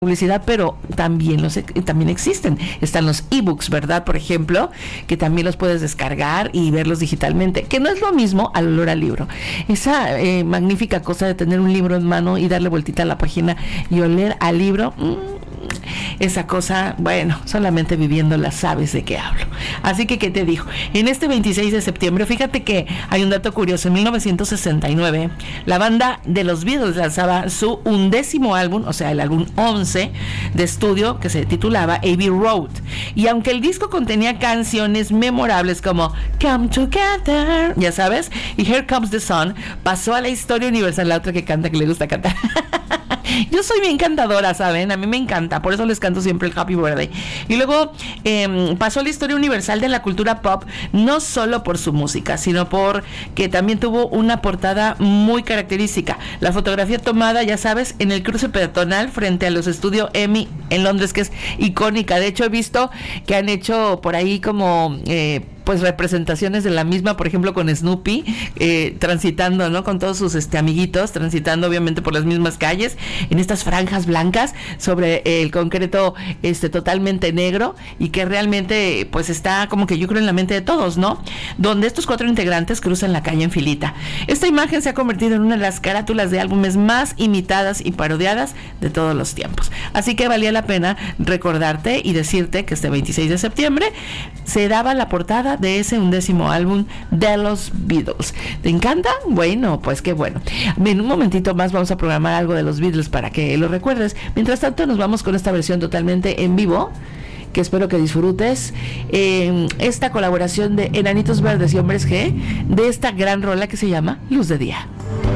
publicidad, pero también existen. Están los ebooks, ¿verdad? Por ejemplo, que también los puedes descargar y verlos digitalmente, que no es lo mismo al olor al libro. Esa magnífica cosa de tener un libro en mano y darle vueltita a la página y oler al libro, esa cosa, bueno, solamente viviéndola sabes de qué hablo. Así que, ¿qué te digo? En este 26 de septiembre, fíjate que hay un dato curioso. En 1969, la banda de los Beatles lanzaba su 11º álbum, o sea, el álbum 11 de estudio, que se titulaba Abbey Road. Y aunque el disco contenía canciones memorables como Come Together, ya sabes, y Here Comes the Sun, pasó a la historia universal. La otra que canta, que le gusta cantar. Yo soy bien cantadora, ¿saben? A mí me encanta, por eso les canto siempre el Happy Birthday. Y luego pasó a la historia universal de la cultura pop, no solo por su música, sino porque también tuvo una portada muy característica. La fotografía tomada, ya sabes, en el cruce peatonal frente a los estudios EMI en Londres, que es icónica. De hecho, he visto que han hecho por ahí como pues representaciones de la misma, por ejemplo con Snoopy transitando, ¿no? Con todos sus amiguitos, transitando obviamente por las mismas calles, en estas franjas blancas sobre el concreto totalmente negro, y que realmente pues está como que yo creo en la mente de todos, ¿no? Donde estos 4 integrantes cruzan la calle en filita. Esta imagen se ha convertido en una de las carátulas de álbumes más imitadas y parodiadas de todos los tiempos. Así que valía la pena recordarte y decirte que este 26 de septiembre se daba la portada de ese 11º álbum de los Beatles. ¿Te encanta? Bueno, pues qué bueno. En un momentito más vamos a programar algo de los Beatles para que lo recuerdes. Mientras tanto, nos vamos con esta versión totalmente en vivo, que espero que disfrutes, esta colaboración de Enanitos Verdes y Hombres G, de esta gran rola que se llama Luz de Día.